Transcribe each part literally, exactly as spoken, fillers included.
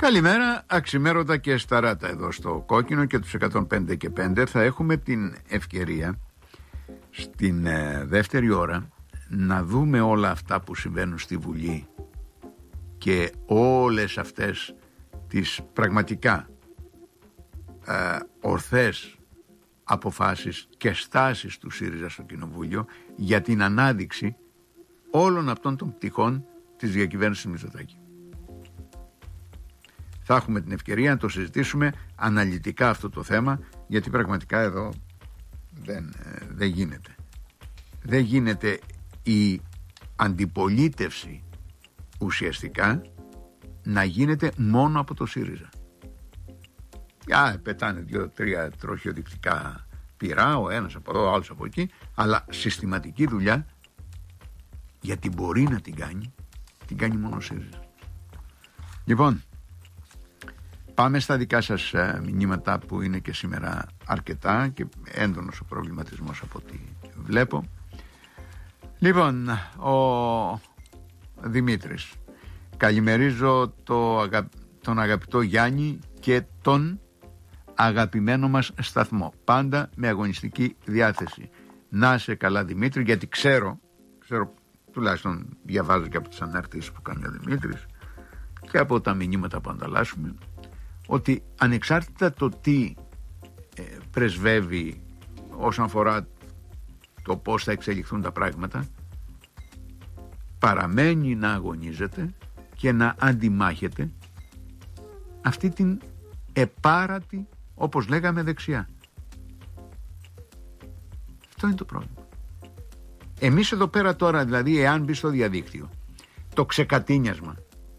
Καλημέρα, αξιμέρωτα και σταράτα εδώ στο Κόκκινο και τους εκατόν πέντε και πέντε. Θα έχουμε την ευκαιρία στην ε, δεύτερη ώρα να δούμε όλα αυτά που συμβαίνουν στη Βουλή και όλες αυτές τις πραγματικά ε, ορθές αποφάσεις και στάσεις του ΣΥΡΙΖΑ στο Κοινοβούλιο για την ανάδειξη όλων αυτών των πτυχών της διακυβέρνησης Μητσοτάκη. Θα έχουμε την ευκαιρία να το συζητήσουμε αναλυτικά αυτό το θέμα, γιατί πραγματικά εδώ δεν, δεν γίνεται. Δεν γίνεται η αντιπολίτευση ουσιαστικά να γίνεται μόνο από το ΣΥΡΙΖΑ. Α, πετάνε δύο-τρία τροχιοδεικτικά πυρά, ο ένας από εδώ, ο άλλος από εκεί, αλλά συστηματική δουλειά, γιατί μπορεί να την κάνει, την κάνει μόνο ο ΣΥΡΙΖΑ. Λοιπόν, πάμε στα δικά σας μηνύματα που είναι και σήμερα αρκετά και έντονος ο προβληματισμός από ό,τι βλέπω. Λοιπόν, ο Δημήτρης: καλημερίζω το αγα... τον αγαπητό Γιάννη και τον αγαπημένο μας σταθμό. Πάντα με αγωνιστική διάθεση. Να είσαι καλά, Δημήτρη, γιατί ξέρω, ξέρω τουλάχιστον διαβάζω και από τις αναρτήσεις που κάνει ο Δημήτρης και από τα μηνύματα που ανταλλάσσουμε, ότι ανεξάρτητα το τι ε, πρεσβεύει όσον αφορά το πώς θα εξελιχθούν τα πράγματα, παραμένει να αγωνίζεται και να αντιμάχεται αυτή την επάρατη, όπως λέγαμε, δεξιά. Αυτό είναι το πρόβλημα. Εμείς εδώ πέρα τώρα, δηλαδή, εάν μπει στο διαδίκτυο το ξεκατίνιασμα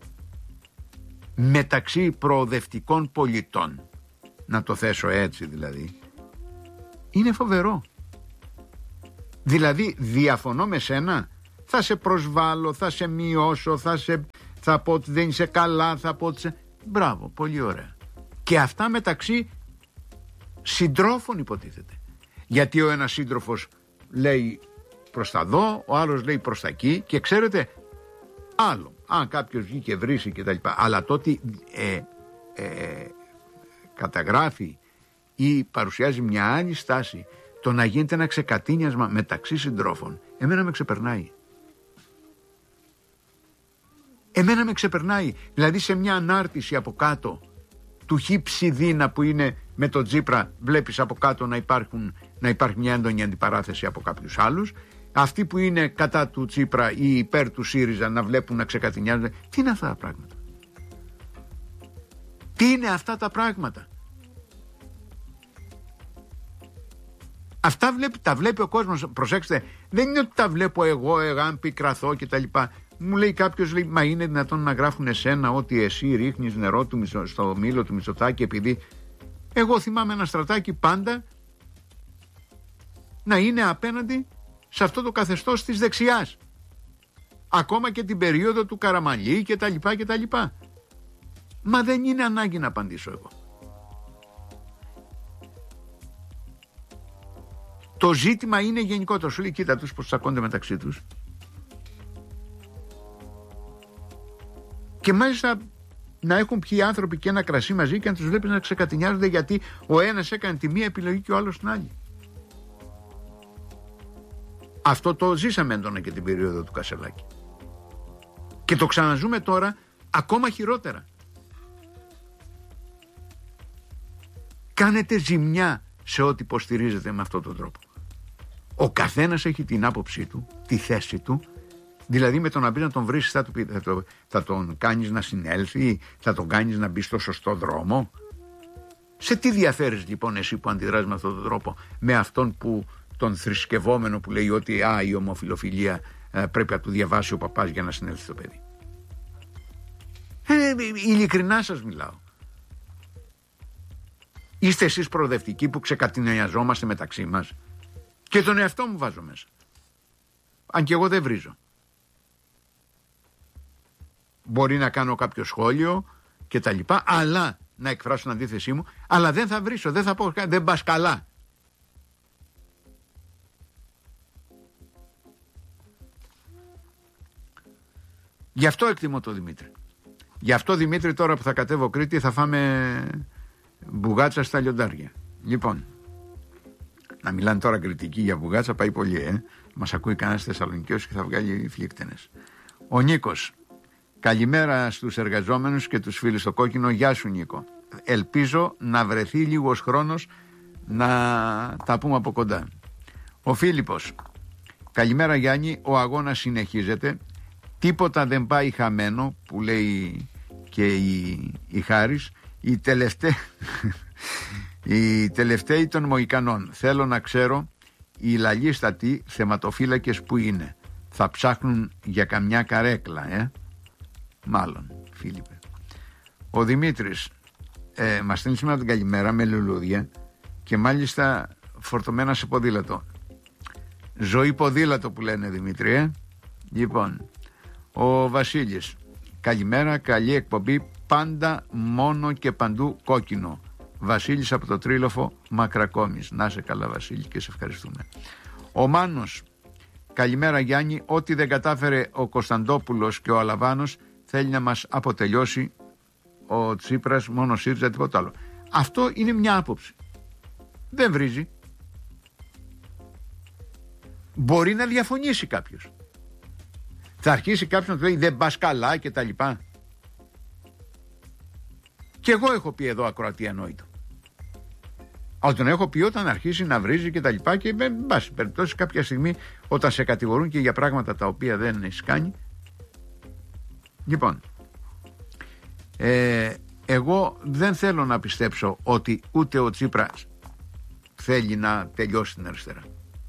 μεταξύ προοδευτικών πολιτών, να το θέσω έτσι δηλαδή, είναι φοβερό. Δηλαδή, διαφωνώ με σένα, θα σε προσβάλλω, θα σε μειώσω, θα, σε, θα πω ότι δεν είσαι καλά, θα πω ότι σε... Μπράβο, πολύ ωραία. Και αυτά μεταξύ συντρόφων υποτίθεται. Γιατί ο ένας σύντροφος λέει προς τα δω, ο άλλος λέει προς τα εκεί, και ξέρετε, άλλο, αν κάποιος βγει και βρίσει και τα λοιπά, αλλά τότε ε, ε, καταγράφει ή παρουσιάζει μια άλλη στάση, το να γίνεται ένα ξεκατίνιασμα μεταξύ συντρόφων, εμένα με ξεπερνάει. Εμένα με ξεπερνάει. Δηλαδή, σε μια ανάρτηση από κάτω του Χιψιδίνα που είναι με τον Τσίπρα, βλέπεις από κάτω να, υπάρχουν, να υπάρχει μια έντονη αντιπαράθεση από κάποιους άλλους. Αυτοί που είναι κατά του Τσίπρα ή υπέρ του ΣΥΡΙΖΑ να βλέπουν να ξεκατηνιάζουν. Τι είναι αυτά τα πράγματα? Τι είναι αυτά τα πράγματα? Αυτά βλέπει, τα βλέπει ο κόσμος. Προσέξτε, δεν είναι ότι τα βλέπω εγώ, εγάν πικραθώ και τα λοιπά. Μου λέει κάποιος, λέει, μα είναι δυνατόν να γράφουν εσένα ότι εσύ ρίχνεις νερό του, στο μήλο του Μητσοτάκη επειδή... Εγώ θυμάμαι ένα Στρατάκη πάντα να είναι απέναντι σε αυτό το καθεστώς της δεξιάς. Ακόμα και την περίοδο του Καραμανλή και τα λοιπά και τα λοιπά. Μα δεν είναι ανάγκη να απαντήσω εγώ. Το ζήτημα είναι γενικότερο. Σου λέει, κοίτα τους πως τσακώνται μεταξύ τους. Και μάλιστα να έχουν πιει άνθρωποι και ένα κρασί μαζί και να τους βλέπεις να ξεκατηνιάζονται γιατί ο ένας έκανε τη μία επιλογή και ο άλλος την άλλη. Αυτό το ζήσαμε έντονα και την περίοδο του Κασελάκη. Και το ξαναζούμε τώρα ακόμα χειρότερα. Κάνετε ζημιά σε ό,τι υποστηρίζετε με αυτόν τον τρόπο. Ο καθένας έχει την άποψή του, τη θέση του. Δηλαδή με το να μπει να τον βρεις θα, θα, το, θα τον κάνεις να συνέλθει, θα τον κάνεις να μπει στο σωστό δρόμο. Σε τι διαφέρεις λοιπόν εσύ που αντιδράς με αυτόν τον τρόπο με αυτόν που τον θρησκευόμενο που λέει ότι α, η ομοφιλοφιλία ε, πρέπει να του διαβάσει ο παπάς για να συνέλθει το παιδί? Ε, ειλικρινά σας μιλάω. Είστε εσείς προοδευτικοί που ξεκατηνιαζόμαστε μεταξύ μας? Και τον εαυτό μου βάζω μέσα. Αν και εγώ δεν βρίζω. Μπορεί να κάνω κάποιο σχόλιο και τα λοιπά, αλλά να εκφράσω την αντίθεσή μου, αλλά δεν θα βρίσω, δεν θα πω, δεν πας καλά. Γι' αυτό εκτιμώ τον Δημήτρη. Γι' αυτό, Δημήτρη, τώρα που θα κατέβω Κρήτη θα φάμε μπουγάτσα στα λιοντάρια. Λοιπόν, να μιλάνε τώρα κριτικοί για μπουγάτσα πάει πολύ, ε. Μας ακούει κανένας Θεσσαλονικιός και θα βγάλει φλίκτενες. Ο Νίκος. Καλημέρα στους εργαζόμενους και τους φίλους στο Κόκκινο. Γεια σου, Νίκο. Ελπίζω να βρεθεί λίγος χρόνος να τα πούμε από κοντά. Ο Φίλιππος. Καλημέρα, Γιάννη. Ο αγώνας συνεχίζεται. Τίποτα δεν πάει χαμένο, που λέει και η, η Χάρης. Οι τελευταίοι, οι τελευταίοι των Μοϊκανών. Θέλω να ξέρω οι λαλίστατοι θεματοφύλακες που είναι. Θα ψάχνουν για καμιά καρέκλα, ε. Μάλλον, Φίλιππε. Ο Δημήτρης ε, μας στέλνει σήμερα την καλημέρα με λουλούδια και μάλιστα φορτωμένα σε ποδήλατο. Ζωή ποδήλατο που λένε, Δημήτρη, ε. Λοιπόν, ο Βασίλης. Καλημέρα, καλή εκπομπή. Πάντα, μόνο και παντού κόκκινο. Βασίλης από το Τρίλοφο Μακρακόμης. Να σε καλά, Βασίλη, και σε ευχαριστούμε. Ο Μάνος. Καλημέρα, Γιάννη. Ό,τι δεν κατάφερε ο Κωνσταντόπουλος και ο Αλαβάνος θέλει να μας αποτελειώσει ο Τσίπρας, μόνο ΣΥΡΙΖΑ, τίποτα άλλο. Αυτό είναι μια άποψη. Δεν βρίζει. Μπορεί να διαφωνήσει κάποιος. Θα αρχίσει κάποιος να του λέει δεν πας καλά και τα λοιπά. Και εγώ έχω πει εδώ ακροατή ανόητο. Αλλά τον έχω πει όταν αρχίσει να βρίζει και τα λοιπά και εν πάση περιπτώσει κάποια στιγμή όταν σε κατηγορούν και για πράγματα τα οποία δεν έχεις κάνει. Λοιπόν, ε, εγώ δεν θέλω να πιστέψω ότι ούτε ο Τσίπρας θέλει να τελειώσει την αριστερά.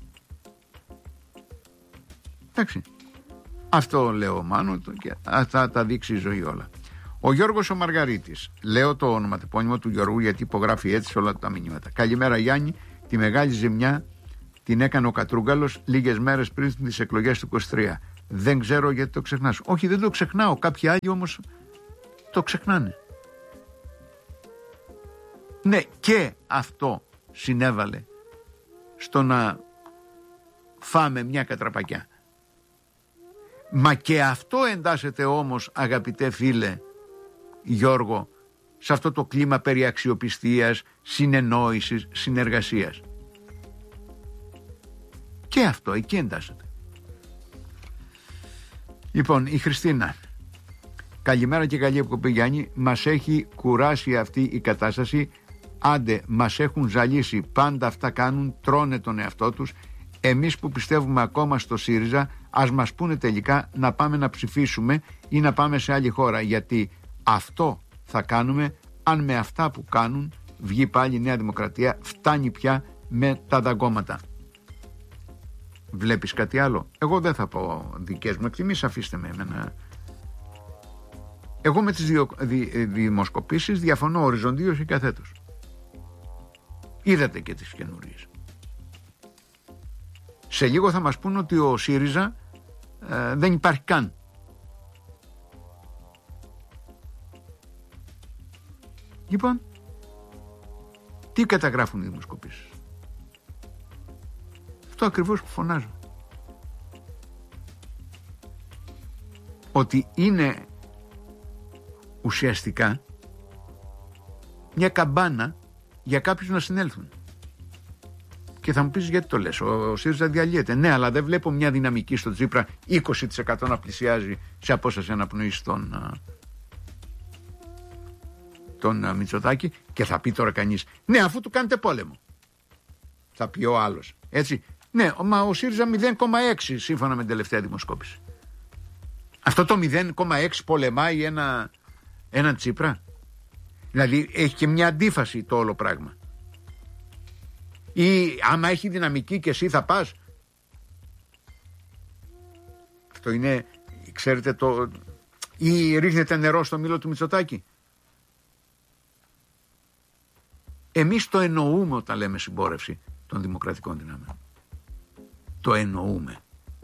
Εντάξει. Αυτό λέω ο Μάνο και θα τα δείξει η ζωή όλα. Ο Γιώργος ο Μαργαρίτης. Λέω το ονοματεπώνυμο του Γιώργου γιατί υπογράφει έτσι σε όλα τα μηνύματα. Καλημέρα, Γιάννη. Τη μεγάλη ζημιά την έκανε ο Κατρούγκαλος λίγες μέρες πριν τις εκλογές του είκοσι τρία. Δεν ξέρω γιατί το ξεχνάς. Όχι, δεν το ξεχνάω. Κάποιοι άλλοι όμως το ξεχνάνε. Ναι, και αυτό συνέβαλε στο να φάμε μια κατραπακιά. Μα και αυτό εντάσσεται όμως, αγαπητέ φίλε Γιώργο, σε αυτό το κλίμα περί αξιοπιστίας, συνεννόησης, συνεργασίας. Και αυτό εκεί εντάσσεται. Λοιπόν, η Χριστίνα. Καλημέρα και καλή εκπομπή, Γιάννη. Μας έχει κουράσει αυτή η κατάσταση. Άντε, μας έχουν ζαλίσει. Πάντα αυτά κάνουν, τρώνε τον εαυτό τους. Εμείς που πιστεύουμε ακόμα στο ΣΥΡΙΖΑ, ας μας πούνε τελικά να πάμε να ψηφίσουμε ή να πάμε σε άλλη χώρα. Γιατί αυτό θα κάνουμε αν με αυτά που κάνουν βγει πάλι η Νέα Δημοκρατία. Φτάνει πια με τα δαγκώματα. Βλέπεις κάτι άλλο? Εγώ δεν θα πω δικές μου εκτιμήσεις, αφήστε με εμένα. Εγώ με τις διο, δι, δημοσκοπήσεις διαφωνώ οριζοντίως ή καθέτως. Είδατε και τις καινούριες. Σε λίγο θα μας πούν ότι ο ΣΥΡΙΖΑ ε, δεν υπάρχει καν. Λοιπόν, τι καταγράφουν οι δημοσκοπήσεις? Αυτό ακριβώς που φωνάζω. Ότι είναι ουσιαστικά μια καμπάνα για κάποιους να συνέλθουν. Και θα μου πεις γιατί το λες, ο, ο ΣΥΡΙΖΑ διαλύεται. Ναι, αλλά δεν βλέπω μια δυναμική στο Τσίπρα είκοσι τοις εκατό να πλησιάζει σε απόσταση αναπνοής τον, τον Μητσοτάκη. Και θα πει τώρα κανείς, ναι, αφού του κάνετε πόλεμο. Θα πει ο άλλος. Έτσι. Ναι, μα ο ΣΥΡΙΖΑ μηδέν κόμμα έξι σύμφωνα με την τελευταία δημοσκόπηση. Αυτό το μηδέν κόμμα έξι πολεμάει ένα, έναν Τσίπρα. Δηλαδή έχει και μια αντίφαση το όλο πράγμα. Ή άμα έχει δυναμική και εσύ θα πας. Αυτό είναι, ξέρετε το... Ή ρίχνετε νερό στο μήλο του Μητσοτάκη. Εμείς το εννοούμε όταν λέμε συμπόρευση των δημοκρατικών δυνάμεων. Το εννοούμε.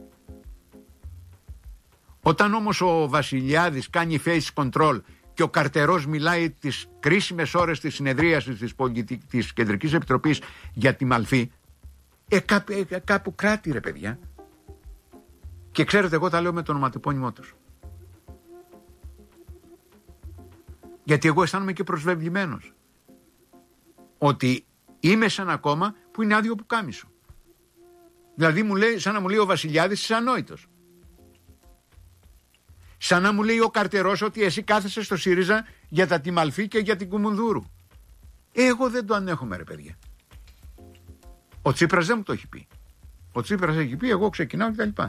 Όταν όμως ο Βασιλιάδης κάνει face control και ο Καρτερός μιλάει τις κρίσιμες ώρες της συνεδρίασης της, πολιτι... της Κεντρικής Επιτροπής για τη Μαλφή, ε, κάπου, ε, κάπου κράτη ρε παιδιά. Και ξέρετε, εγώ τα λέω με το ονοματεπώνυμό τους. Γιατί εγώ αισθάνομαι και προσβεβλημένος. Ότι είμαι σε ένα κόμμα που είναι άδειο πουκάμισο. Δηλαδή μου λέει, σαν να μου λέει ο Βασιλιάδης, είσαι ανόητος. Σαν να μου λέει ο Καρτερός ότι εσύ κάθεσαι στο ΣΥΡΙΖΑ για τα Τιμαλφή και για την Κουμουνδούρου. Εγώ δεν το ανέχομαι, ρε παιδιά. Ο Τσίπρας δεν μου το έχει πει. Ο Τσίπρας έχει πει, εγώ ξεκινάω κτλ.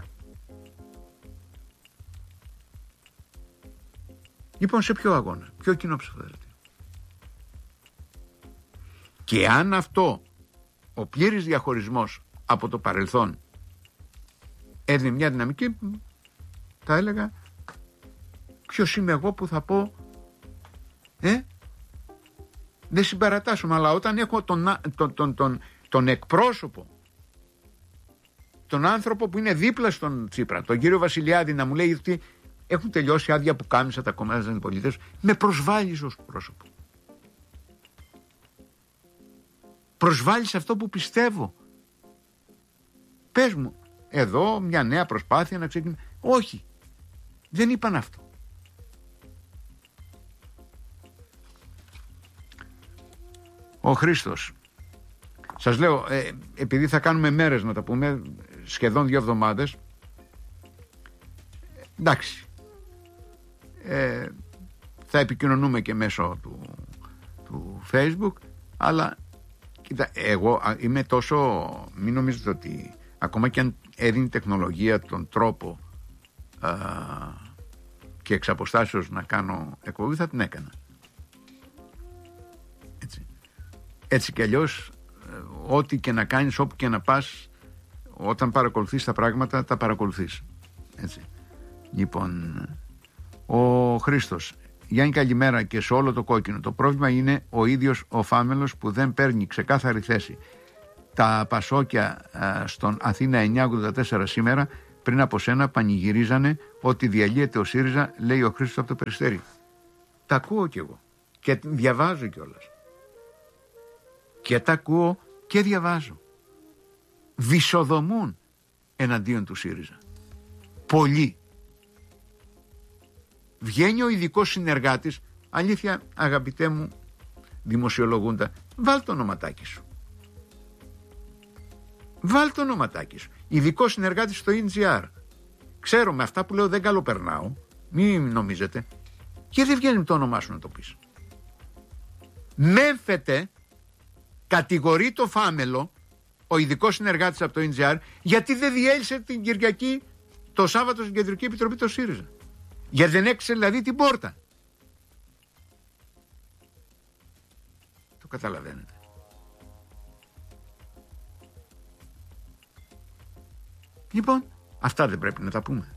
Λοιπόν, σε ποιο αγώνα, ποιο κοινό ψηφοδέλτιο. Και αν αυτό, ο πλήρης διαχωρισμός από το παρελθόν, έδινε μια δυναμική, θα έλεγα, ποιος είμαι εγώ που θα πω, ε, δεν συμπαρατάσσομαι, αλλά όταν έχω τον, τον, τον, τον, τον εκπρόσωπο, τον άνθρωπο που είναι δίπλα στον Τσίπρα, τον κύριο Βασιλιάδη, να μου λέει ότι έχουν τελειώσει άδεια που κάμισα τα κομμάτια της αντιπολίτευσης, με προσβάλλεις ως πρόσωπο. Προσβάλλεις αυτό που πιστεύω. Πες μου, εδώ μια νέα προσπάθεια να ξεκινήσει. Όχι, δεν είπαν αυτό. Ο Χρήστος, σας λέω, ε, επειδή θα κάνουμε μέρες να τα πούμε, σχεδόν δύο εβδομάδες, εντάξει, ε, θα επικοινωνούμε και μέσω του, του Facebook, αλλά κοίτα, εγώ είμαι τόσο, μην νομίζετε ότι ακόμα και αν έδινε η τεχνολογία τον τρόπο α, και εξ αποστάσεως να κάνω εκπομπή, θα την έκανα. Έτσι, έτσι κι αλλιώς, ό,τι και να κάνεις, όπου και να πας, όταν παρακολουθείς τα πράγματα, τα παρακολουθείς. Έτσι. Λοιπόν, ο Χρήστος, Γιάννη καλημέρα και σε όλο το κόκκινο. Το πρόβλημα είναι ο ίδιος ο Φάμελος που δεν παίρνει ξεκάθαρη θέση. Τα Πασόκια α, στον Αθήνα εννιακόσια ογδόντα τέσσερα σήμερα, πριν από σένα, πανηγυρίζανε ότι διαλύεται ο ΣΥΡΙΖΑ, λέει ο Χρήστος από το Περιστέρι. Τα ακούω κι εγώ και διαβάζω κιόλας. Και τα ακούω και διαβάζω. Βυσοδομούν εναντίον του ΣΥΡΙΖΑ. Πολλοί. Βγαίνει ο ειδικός συνεργάτης, αλήθεια αγαπητέ μου δημοσιολογούντα, βάλ το ονοματάκι σου. Βάλ το ονοματάκι σου. Ειδικός συνεργάτης στο ι τζι αρ. Ξέρω με αυτά που λέω δεν καλοπερνάω, μην νομίζετε. Και δεν βγαίνει το όνομά σου να το πεις. Μέμφεται, κατηγορεί το Φάμελο, ο ειδικός συνεργάτης από το ι τζι αρ, γιατί δεν διέλυσε την Κυριακή το Σάββατο στην Κεντρική Επιτροπή το ΣΥΡΙΖΑ. Γιατί δεν έκλεισε δηλαδή την πόρτα. Το καταλαβαίνετε. Λοιπόν, αυτά δεν πρέπει να τα πούμε.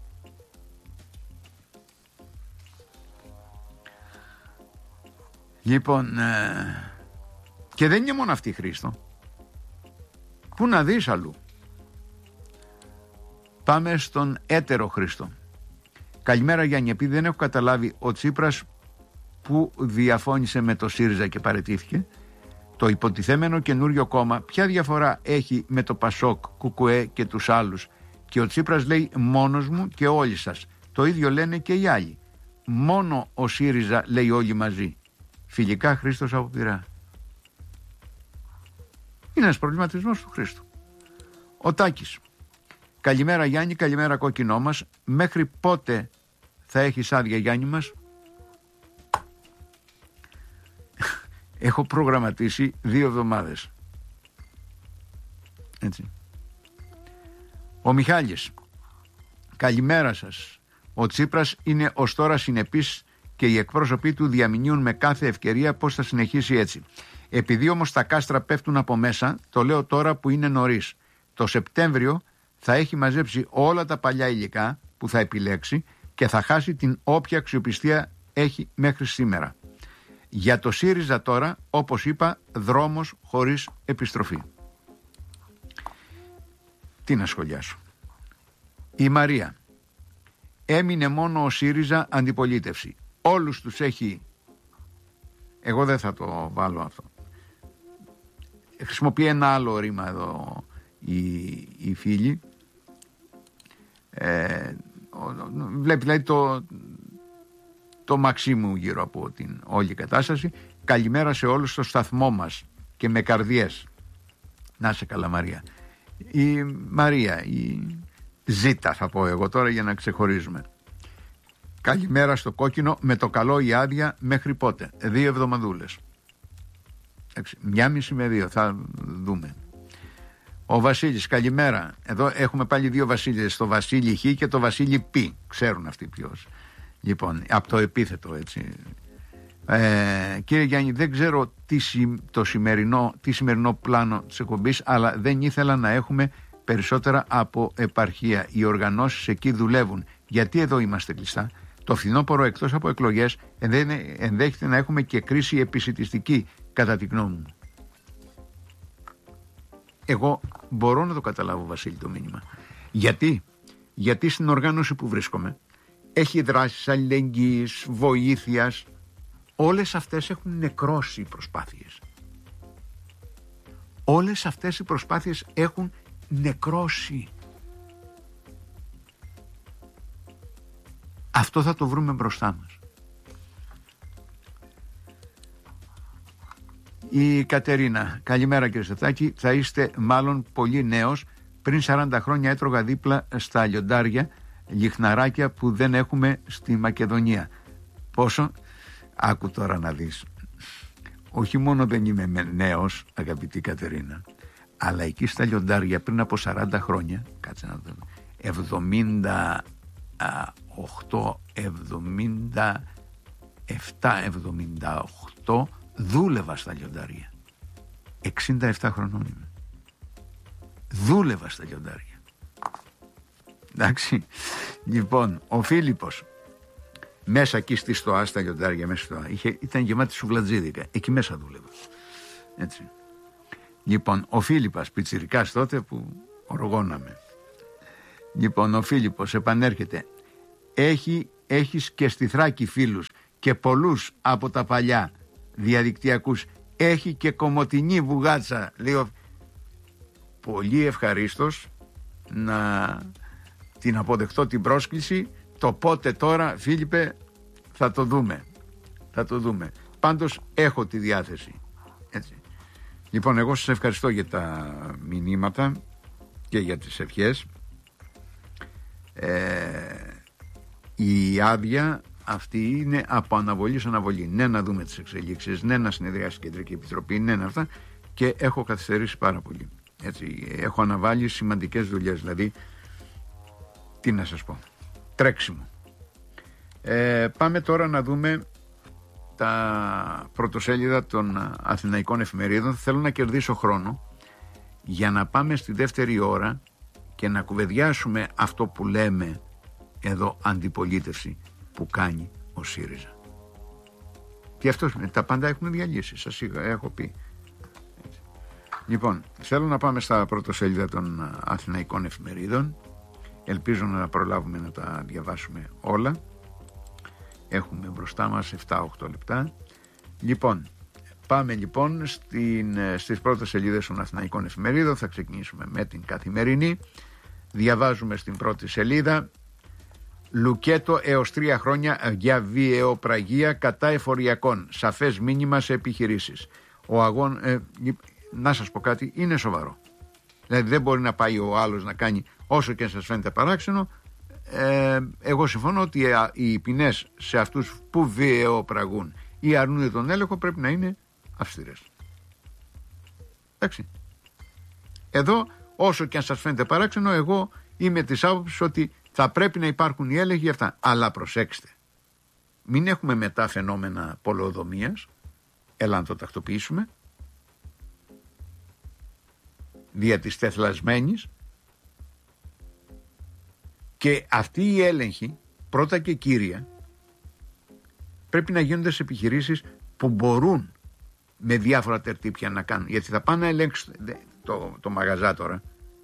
Λοιπόν, ε, και δεν είναι μόνο αυτή η Χρήστο. Πού να δεις αλλού. Πάμε στον έτερο Χρήστο. Καλημέρα Γιάννη, επειδή δεν έχω καταλάβει ο Τσίπρας που διαφώνησε με το ΣΥΡΙΖΑ και παραιτήθηκε, το υποτιθέμενο καινούριο κόμμα ποια διαφορά έχει με το ΠΑΣΟΚ, ΚΚΕ και τους άλλους? Και ο Τσίπρας λέει μόνος μου και όλοι σας. Το ίδιο λένε και οι άλλοι. Μόνο ο ΣΥΡΙΖΑ λέει όλοι μαζί. Φιλικά, Χρήστος από Πειραιά. Είναι ένας προβληματισμός του Χρήστου. Ο Τάκης. Καλημέρα Γιάννη, καλημέρα κόκκινό μας. Μέχρι πότε θα έχεις άδεια Γιάννη μας? Έχω προγραμματίσει δύο εβδομάδες. Έτσι. Ο Μιχάλης. Καλημέρα σας. Ο Τσίπρας είναι ως τώρα συνεπής και οι εκπρόσωποι του διαμηνύουν με κάθε ευκαιρία πώς θα συνεχίσει έτσι. Επειδή όμως τα κάστρα πέφτουν από μέσα, το λέω τώρα που είναι νωρίς. Το Σεπτέμβριο θα έχει μαζέψει όλα τα παλιά υλικά που θα επιλέξει και θα χάσει την όποια αξιοπιστία έχει μέχρι σήμερα. Για το ΣΥΡΙΖΑ τώρα, όπως είπα, δρόμος χωρίς επιστροφή. Τι να σχολιάσω. Η Μαρία. Έμεινε μόνο ο ΣΥΡΙΖΑ αντιπολίτευση. Όλους τους έχει... Εγώ δεν θα το βάλω αυτό. Χρησιμοποιεί ένα άλλο ρήμα εδώ η, η φίλη. Ε, βλέπει δηλαδή το, το Μαξίμου γύρω από την όλη κατάσταση. Καλημέρα σε όλους στο σταθμό μας και με καρδιές. Να είσαι καλά, Μαρία. Η Μαρία, η Ζήτα θα πω εγώ τώρα για να ξεχωρίζουμε. Καλημέρα στο Κόκκινο, με το καλό η άδεια μέχρι πότε? Δύο εβδομαδούλες. Μια μισή με δύο θα δούμε. Ο Βασίλης, καλημέρα. Εδώ έχουμε πάλι δύο Βασίλειες, το Βασίλη Χ και το Βασίλη Π. Ξέρουν αυτοί ποιος. Λοιπόν, από το επίθετο έτσι. Ε, κύριε Γιάννη, δεν ξέρω τι, το σημερινό, τι σημερινό πλάνο της εκπομπής, αλλά δεν ήθελα να έχουμε περισσότερα από επαρχία. Οι οργανώσεις εκεί δουλεύουν. Γιατί εδώ είμαστε κλειστά? Το φθινόπωρο, εκτός από εκλογές, ενδέχεται να έχουμε και κρίση επισιτιστική, κατά τη γνώμη μου. Εγώ μπορώ να το καταλάβω, Βασίλη, το μήνυμα. Γιατί? Γιατί στην οργάνωση που βρίσκομαι έχει δράσεις αλληλεγγύης, βοήθειας. Όλες αυτές έχουν νεκρώσει οι προσπάθειες. Όλες αυτές οι προσπάθειες έχουν νεκρώσει. Αυτό θα το βρούμε μπροστά μας. Η Κατερίνα, καλημέρα κύριε Σταθάκη, θα είστε μάλλον πολύ νέος. Πριν σαράντα χρόνια έτρωγα δίπλα στα λιοντάρια λιχναράκια που δεν έχουμε στη Μακεδονία. Πόσο? Άκου τώρα να δεις. Όχι μόνο δεν είμαι νέος, αγαπητή Κατερίνα, αλλά εκεί στα λιοντάρια πριν από σαράντα χρόνια, κάτσε να δούμε, εβδομήντα οκτώ, εβδομήντα επτά, εβδομήντα οκτώ δούλευα στα λιοντάρια. εξήντα επτά χρονών είμαι. Δούλευα στα λιοντάρια. Εντάξει. Λοιπόν, ο Φίλιππος μέσα εκεί στη Στοά, στα λιοντάρια, μέσα στο είχε, ήταν γεμάτη σουβλατζίδικα. Εκεί μέσα δούλευα. Έτσι. Λοιπόν, ο Φίλιππας, πιτσιρικάς τότε που οργώναμε. Λοιπόν, ο Φίλιππος επανέρχεται. Έχει, έχεις και στη Θράκη φίλους και πολλούς από τα παλιά διαδικτυακούς. Έχει και κομωτινή βουγάτσα. Λέω, πολύ ευχαρίστως να την αποδεχτώ την πρόσκληση. Το πότε τώρα, Φίλιππε, θα το δούμε. Θα το δούμε. Πάντως έχω τη διάθεση. Έτσι. Λοιπόν, εγώ σας ευχαριστώ για τα μηνύματα και για τις ευχές. Ε, η άδεια αυτή είναι από αναβολή σε αναβολή. Ναι, να δούμε τις εξελίξεις, ναι, να συνεδριάσει η Κεντρική Επιτροπή, ναι, να αυτά. Και έχω καθυστερήσει πάρα πολύ. Έτσι, έχω αναβάλει σημαντικές δουλειές. Δηλαδή, τι να σας πω, τρέξιμο. Ε, πάμε τώρα να δούμε τα πρωτοσέλιδα των αθηναϊκών εφημερίδων. Θέλω να κερδίσω χρόνο για να πάμε στη δεύτερη ώρα και να κουβεντιάσουμε αυτό που λέμε εδώ αντιπολίτευση που κάνει ο ΣΥΡΙΖΑ. Και αυτό τα πάντα έχουν διαλύσει, σας έχω πει. Έτσι. Λοιπόν, θέλω να πάμε στα πρωτοσέλιδα των αθηναϊκών εφημερίδων. Ελπίζω να προλάβουμε να τα διαβάσουμε όλα. Έχουμε μπροστά μας επτά οχτώ λεπτά. Λοιπόν, πάμε λοιπόν στην, στις πρώτες σελίδες των αθηναϊκών εφημερίδων. Θα ξεκινήσουμε με την Καθημερινή. Διαβάζουμε στην πρώτη σελίδα: Λουκέτο έως τρία χρόνια για βιαιοπραγία κατά εφοριακών. Σαφές μήνυμα σε επιχειρήσεις. Ο αγών, ε, να σας πω κάτι, είναι σοβαρό. Δηλαδή δεν μπορεί να πάει ο άλλος να κάνει, όσο και σας φαίνεται παράξενο. Ε, εγώ συμφωνώ ότι οι ποινές σε αυτούς που βιαιοπραγούν ή αρνούνται τον έλεγχο πρέπει να είναι αυστηρές. Εντάξει. Εδώ, όσο και αν σας φαίνεται παράξενο, εγώ είμαι της άποψης ότι θα πρέπει να υπάρχουν οι έλεγχοι για αυτά. Αλλά προσέξτε, μην έχουμε μετά φαινόμενα πολεοδομίας. Έλα να το τακτοποιήσουμε. Δια της τεθλασμένης. Και αυτοί οι έλεγχοι, πρώτα και κύρια, πρέπει να γίνονται σε επιχειρήσεις που μπορούν με διάφορα τερτύπια να κάνουν. Γιατί θα πάνε να ελέγξουν το, το μαγαζά τώρα,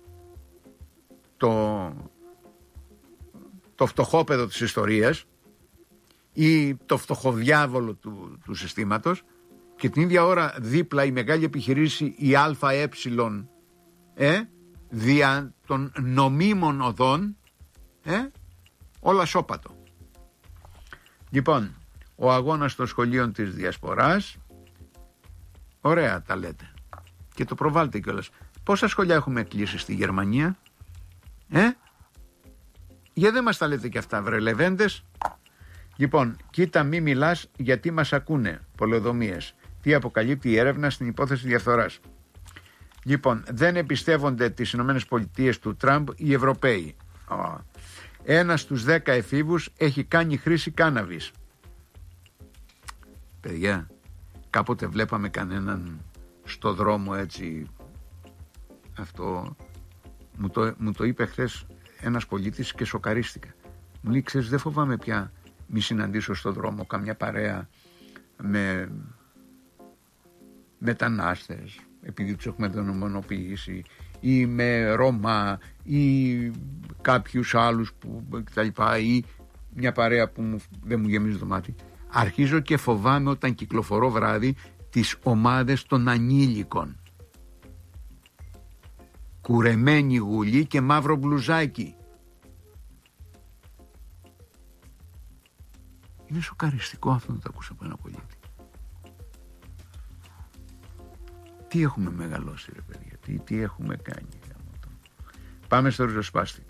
το, το φτωχόπεδο της ιστορίας ή το φτωχοδιάβολο του, του συστήματος, και την ίδια ώρα δίπλα η μεγάλη επιχειρήση, η ΑΕ, ε, δια των νομίμων οδών, ε, όλα σώπατο. Λοιπόν, ο αγώνας των σχολείων της Διασποράς. Ωραία τα λέτε και το προβάλλετε κιόλας. Πόσα σχολεία έχουμε κλείσει στη Γερμανία, ε? Γιατί δεν μας τα λέτε κι αυτά, βρε λεβέντες. Λοιπόν, κοίτα μη μιλάς γιατί μας ακούνε. Πολεοδομίες. Τι αποκαλύπτει η έρευνα στην υπόθεση διαφθοράς. Λοιπόν, δεν εμπιστεύονται τις Ηνωμένες Πολιτείες του Τραμπ οι Ευρωπαίοι. Oh. Ένας στους δέκα εφήβους έχει κάνει χρήση κάναβης. Παιδιά, κάποτε βλέπαμε κανέναν στο δρόμο έτσι. Αυτό μου το, μου το είπε χθες ένας πολίτης και σοκαρίστηκα. Μου λέει, ξέρεις, δεν φοβάμαι πια μη συναντήσω στο δρόμο καμιά παρέα με μετανάστες, επειδή τους έχουμε δαιμονοποιήσει, ή με Ρώμα ή κάποιους άλλους που κτλ, ή μια παρέα που μου, δεν μου γεμίζει το μάτι. Αρχίζω και φοβάμαι όταν κυκλοφορώ βράδυ τις ομάδες των ανήλικων. Κουρεμένη γουλή και μαύρο μπλουζάκι. Είναι σοκαριστικό αυτό να το ακούσω από ένα πολίτη. Τι έχουμε μεγαλώσει ρε παιδιά, τι, τι έχουμε κάνει. Πάμε στο ριζοσπάστη.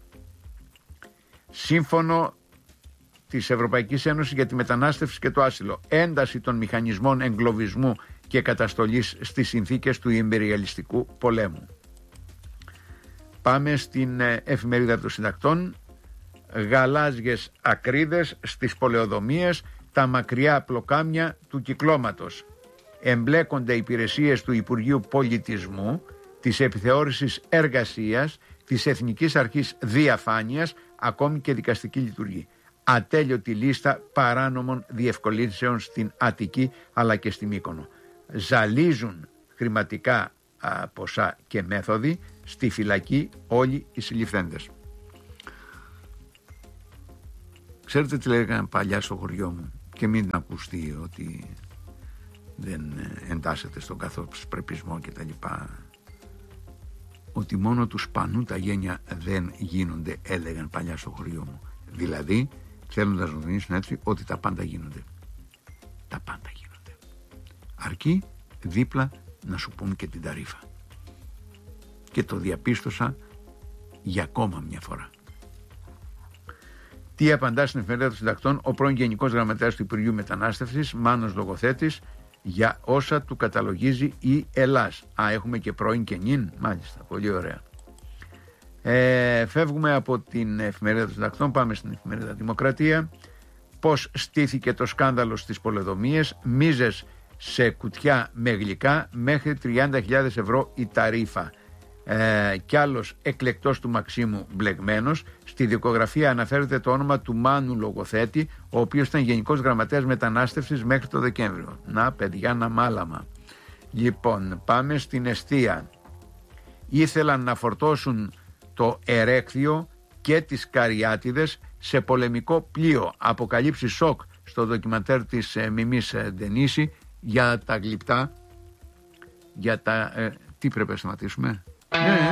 Σύμφωνο της Ευρωπαϊκής Ένωσης για τη μετανάστευση και το άσυλο, ένταση των μηχανισμών εγκλωβισμού και καταστολής στις συνθήκες του ιμπεριαλιστικού πολέμου. Πάμε στην εφημερίδα των συντακτών. Γαλάζιες ακρίδες στις πολεοδομίες, τα μακριά πλοκάμια του κυκλώματος. Εμπλέκονται υπηρεσίες του Υπουργείου Πολιτισμού, της Επιθεώρησης Εργασίας, της Εθνικής Αρχής Διαφάνειας, ακόμη και δικαστική λειτουργία. Ατέλειωτη λίστα παράνομων διευκολύνσεων στην Αττική αλλά και στη Μύκονο. Ζαλίζουν χρηματικά α, ποσά και μέθοδοι στη φυλακή όλοι οι συλληφθέντες. Ξέρετε τι λέγανε παλιά στο χωριό μου, και μην ακουστεί ότι δεν εντάσσεται στον καθοσπρεπισμό και τα λοιπά, ότι μόνο του σπανού τα γένια δεν γίνονται, έλεγαν παλιά στο χωριό μου. Δηλαδή θέλοντας να δονήσουν έτσι ότι τα πάντα γίνονται. Τα πάντα γίνονται. Αρκεί δίπλα να σου πούν και την ταρίφα. Και το διαπίστωσα για ακόμα μια φορά. Τι απαντά στην εφημερίδα των συντακτών ο πρώην Γενικός Γραμματέας του Υπουργείου Μετανάστευσης, Μάνος Λογοθέτης, για όσα του καταλογίζει η Ελλάς. Α, έχουμε και πρώην και νυν, μάλιστα, πολύ ωραία. Ε, φεύγουμε από την εφημερίδα των συντακτών, πάμε στην εφημερίδα Δημοκρατία. Πώς στήθηκε το σκάνδαλο στις πολεοδομίες, μίζες σε κουτιά με γλυκά, μέχρι τριάντα χιλιάδες ευρώ η ταρίφα. Ε, κι άλλος εκλεκτός του Μαξίμου μπλεγμένος. Στη δικογραφία αναφέρεται το όνομα του Μάνου Λογοθέτη, ο οποίος ήταν Γενικός Γραμματέας Μετανάστευσης μέχρι το Δεκέμβριο. Να παιδιά, να μάλαμα. Λοιπόν, πάμε στην εστία. Ήθελαν να φορτώσουν το Ερέκτιο και τις Καριάτιδες σε πολεμικό πλοίο. Αποκαλύψει σοκ στο ντοκιμαντέρ της ε, Μιμής Ντενίση για τα γλυπτά, για τα... Ε, τι πρέπει να σταματήσουμε? Ναι.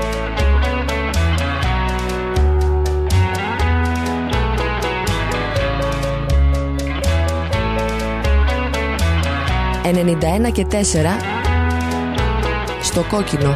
ενενήντα ένα και τέσσερα στο κόκκινο.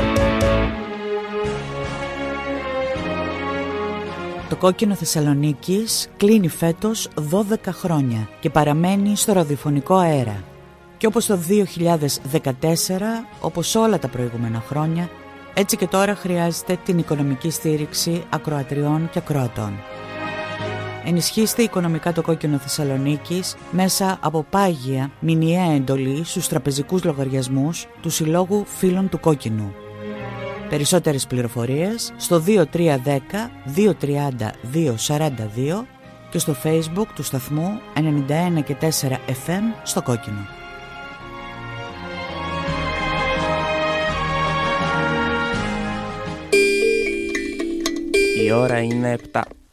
Το κόκκινο Θεσσαλονίκης κλείνει φέτος δώδεκα χρόνια και παραμένει στο ραδιοφωνικό αέρα. Και όπως το δύο χιλιάδες δεκατέσσερα, όπως όλα τα προηγούμενα χρόνια, έτσι και τώρα χρειάζεται την οικονομική στήριξη ακροατριών και ακροατών. Ενισχύστε οικονομικά το κόκκινο Θεσσαλονίκης μέσα από πάγια μηνιαία εντολή στους τραπεζικούς λογαριασμούς του Συλλόγου Φίλων του Κόκκινου. Περισσότερες πληροφορίες στο δύο τρία ένα μηδέν δύο τρία μηδέν δύο τέσσερα δύο και στο Facebook του σταθμού ενενήντα ένα και τέσσερα εφ εμ στο κόκκινο. Η ώρα είναι επτά.